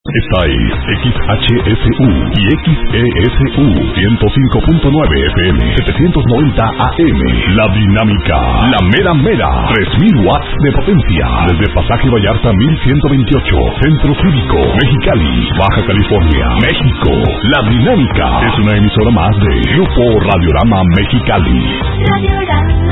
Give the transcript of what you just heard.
Esta es XHSU y XESU 105.9 FM 790 AM. La Dinámica, la mera mera, 3000 watts de potencia. Desde Pasaje Vallarta 1128, Centro Cívico, Mexicali, Baja California, México. La Dinámica es una emisora más de Grupo Radiorama Mexicali. Radiorama.